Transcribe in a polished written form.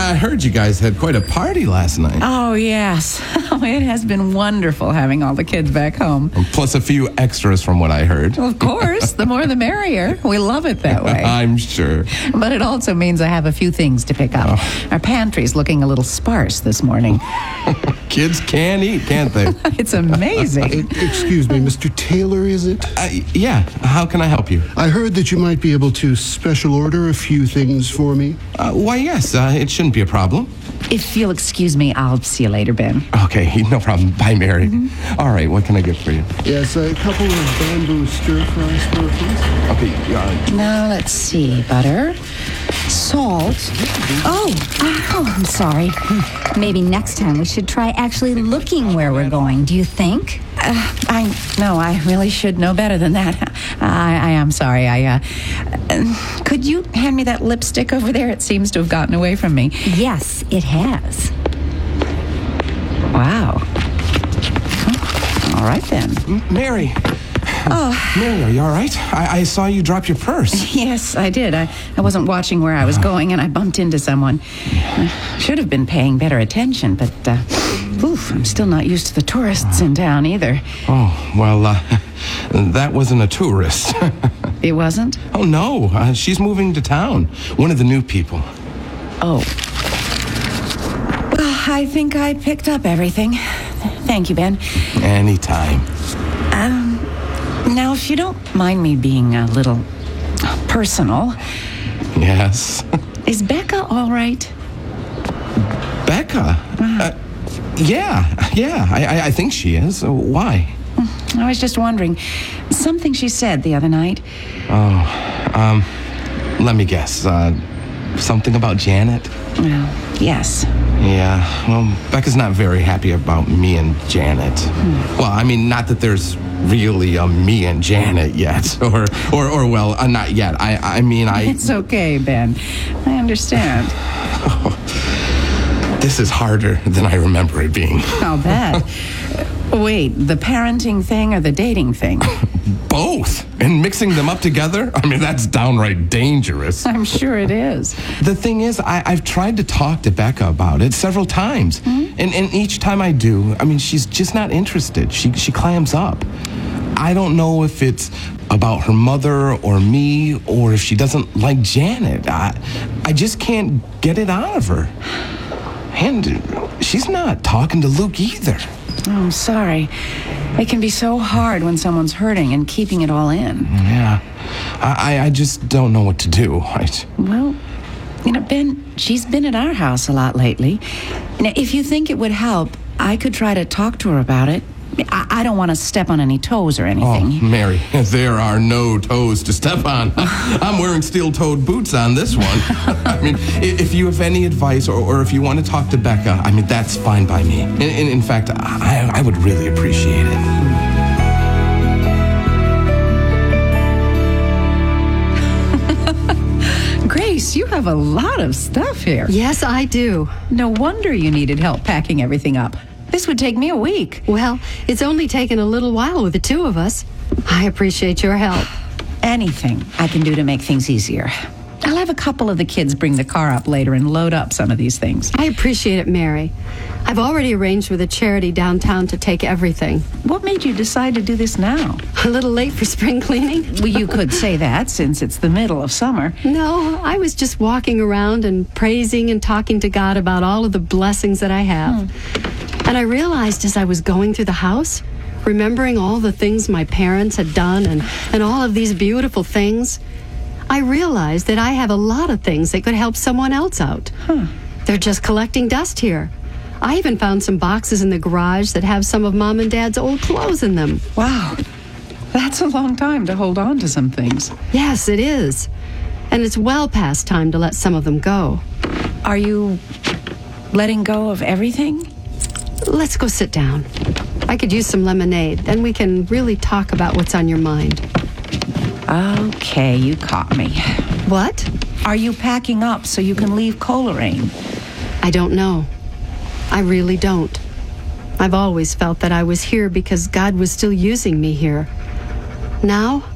I heard you guys had quite a party last night. Oh, yes. It has been wonderful having all the kids back home. Plus a few extras from what I heard. Of course, the more the merrier. We love it that way. I'm sure. But it also means I have a few things to pick up. Our pantry's looking a little sparse this morning. Kids can eat, can't they? It's amazing. Excuse me, Mr. Taylor, is it? Yeah. How can I help you? I heard that you might be able to special order a few things for me. Why, yes. It shouldn't be a problem. If you'll excuse me, I'll see you later, Ben. Okay, no problem. Bye, Mary. Mm-hmm. All right, what can I get for you? Yes, a couple of bamboo stir-fry sparkles. Okay, Now, let's see. Butter, salt. Oh, I'm sorry. Maybe next time we should try actually looking where we're going, do you think? I really should know better than that. I am sorry. Could you hand me that lipstick over there? It seems to have gotten away from me. Yes, it has. Wow. All right, then. Mary. Oh. Mary, are you all right? I saw you drop your purse. Yes, I did. I wasn't watching where I was going, and I bumped into someone. I should have been paying better attention, but I'm still not used to the tourists in town either. Oh, well, that wasn't a tourist. It wasn't? Oh, no. She's moving to town. One of the new people. Oh. Well, I think I picked up everything. Thank you, Ben. Anytime. Now, if you don't mind me being a little personal. Yes. Is Becca all right? Becca? Yeah. I think she is. Why? I was just wondering. Something she said the other night. Let me guess. Something about Janet? Well, yes. Yeah, well, Becca's not very happy about me and Janet. Well, I mean, not that there's really a me and Janet yet, or not yet. I mean, It's okay, Ben. I understand. This is harder than I remember it being. I'll bet. Wait, the parenting thing or the dating thing? Both. And mixing them up together? I mean, that's downright dangerous. I'm sure it is. The thing is, I've tried to talk to Becca about it several times. And each time I do, I mean, she's just not interested. She clams up. I don't know if it's about her mother or me, or if she doesn't like Janet. I just can't get it out of her. And she's not talking to Luke either. Oh, I'm sorry. It can be so hard when someone's hurting and keeping it all in. Yeah. I just don't know what to do. Well, Ben, she's been at our house a lot lately. Now, if you think it would help, I could try to talk to her about it. I don't want to step on any toes or anything. Oh, Mary, there are no toes to step on. I'm wearing steel-toed boots on this one. I mean, if you have any advice or if you want to talk to Becca, I mean, that's fine by me. In fact, I would really appreciate it. Grace, you have a lot of stuff here. Yes, I do. No wonder you needed help packing everything up. This would take me a week. Well, it's only taken a little while with the two of us. I appreciate your help. Anything I can do to make things easier. I'll have a couple of the kids bring the car up later and load up some of these things. I appreciate it, Mary. I've already arranged with a charity downtown to take everything. What made you decide to do this now? A little late for spring cleaning? Well, you could say that since it's the middle of summer. No, I was just walking around and praising and talking to God about all of the blessings that I have. And I realized as I was going through the house, remembering all the things my parents had done and all of these beautiful things, I realized that I have a lot of things that could help someone else out. They're just collecting dust here. I even found some boxes in the garage that have some of Mom and Dad's old clothes in them. Wow. That's a long time to hold on to some things. Yes, it is. And it's well past time to let some of them go. Are you letting go of everything? Let's go sit down. I could use some lemonade, then we can really talk about what's on your mind. Okay, you caught me. What? Are you packing up so you can leave Coleraine? I don't know. I really don't. I've always felt that I was here because God was still using me here. Now,